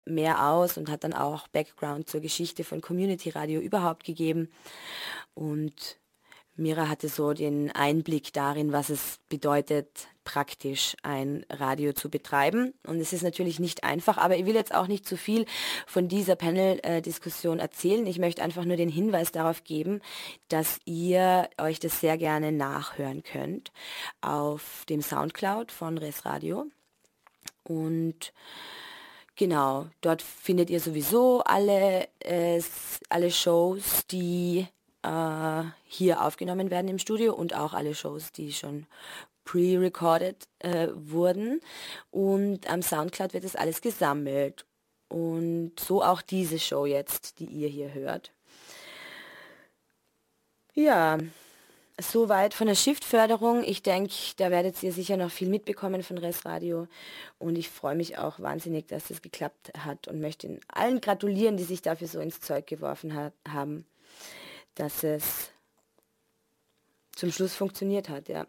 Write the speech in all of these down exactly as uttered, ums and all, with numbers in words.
mehr aus und hat dann auch Background zur Geschichte von Community Radio überhaupt gegeben. Und Mira hatte so den Einblick darin, was es bedeutet, praktisch ein Radio zu betreiben. Und es ist natürlich nicht einfach, aber ich will jetzt auch nicht zu viel von dieser Panel-Diskussion erzählen. Ich möchte einfach nur den Hinweis darauf geben, dass ihr euch das sehr gerne nachhören könnt auf dem Soundcloud von Res Radio. Und genau, dort findet ihr sowieso alle, äh, alle Shows, die äh, hier aufgenommen werden im Studio und auch alle Shows, die schon pre-recorded äh, wurden. Und am Soundcloud wird das alles gesammelt. Und so auch diese Show jetzt, die ihr hier hört. Ja, soweit von der Shift-Förderung. Ich denke, da werdet ihr sicher noch viel mitbekommen von Res Radio. Und ich freue mich auch wahnsinnig, dass das geklappt hat und möchte allen gratulieren, die sich dafür so ins Zeug geworfen ha- haben, dass es zum Schluss funktioniert hat, ja.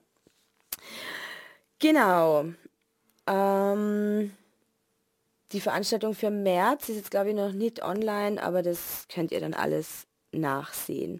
Genau. Ähm, die Veranstaltung für März ist jetzt, glaube ich, noch nicht online, aber das könnt ihr dann alles nachsehen.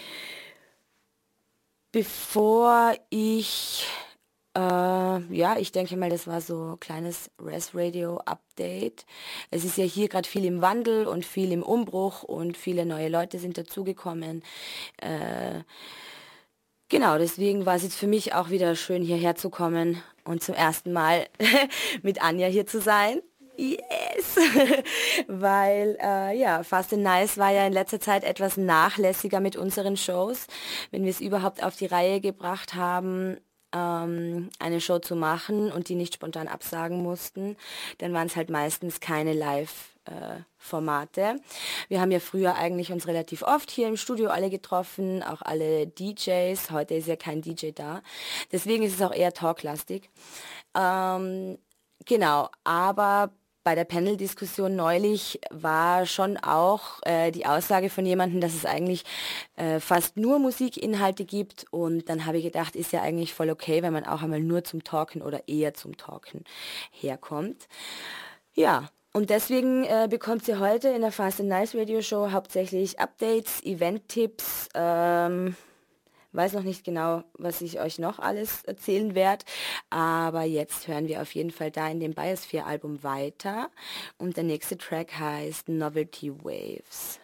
Bevor ich, äh, ja, ich denke mal, das war so ein kleines Res Radio Update. Es ist ja hier gerade viel im Wandel und viel im Umbruch und viele neue Leute sind dazugekommen. Äh, genau, deswegen war es jetzt für mich auch wieder schön, hierher zu kommen und zum ersten Mal mit Anja hier zu sein. Yes! Weil, äh, ja, Fast and Nice war ja in letzter Zeit etwas nachlässiger mit unseren Shows. Wenn wir es überhaupt auf die Reihe gebracht haben, ähm, eine Show zu machen und die nicht spontan absagen mussten, dann waren es halt meistens keine Live-Formate. Wir haben ja früher eigentlich uns relativ oft hier im Studio alle getroffen, auch alle D Js. Heute ist ja kein D J da. Deswegen ist es auch eher talklastig. Ähm, Genau, aber bei der Panel-Diskussion neulich war schon auch äh, die Aussage von jemandem, dass es eigentlich äh, fast nur Musikinhalte gibt. Und dann habe ich gedacht, ist ja eigentlich voll okay, wenn man auch einmal nur zum Talken oder eher zum Talken herkommt. Ja, und deswegen äh, bekommt ihr heute in der Fast and Nice Radio Show hauptsächlich Updates, Event-Tipps, ähm, weiß noch nicht genau, was ich euch noch alles erzählen werde, aber jetzt hören wir auf jeden Fall da in dem Biosphere-Album weiter und der nächste Track heißt Novelty Waves.